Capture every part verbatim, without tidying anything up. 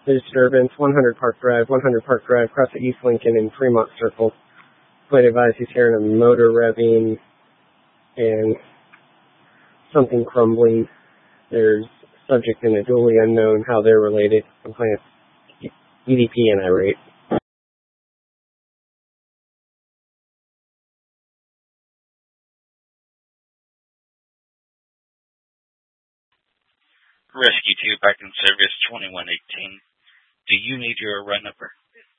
disturbance, one hundred Park Drive, one hundred Park Drive, across the East Lincoln and Fremont Circle. Point advised he's hearing a motor revving and something crumbling. There's subject in a dually unknown, how they're related. Complaints E D P and irate. Rescue two back in service twenty-one eighteen. Do you need your run number?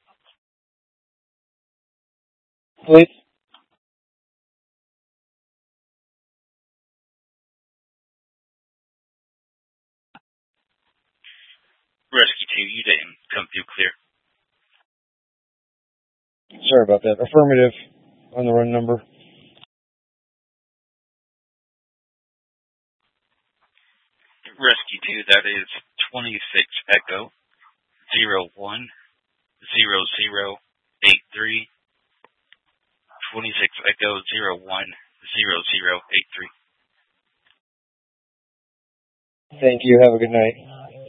Please. Rescue two, you didn't come through clear. Sorry about that. Affirmative on the run number. Rescue two, that is twenty-six Echo zero one zero zero eight three. twenty-six Echo zero one zero zero eight three. Thank you. Have a good night.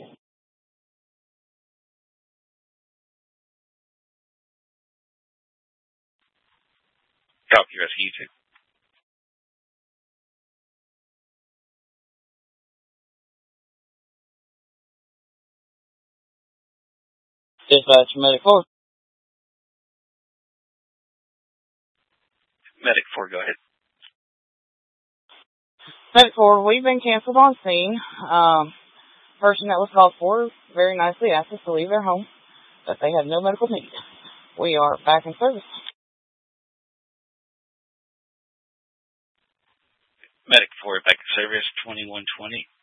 Copy, Rescue two. Dispatch, Medic four. Medic four, go ahead. Medic four, we've been canceled on scene. Um, person that was called for very nicely asked us to leave their home, but they have no medical need. We are back in service. Medic four, back in service twenty-one twenty.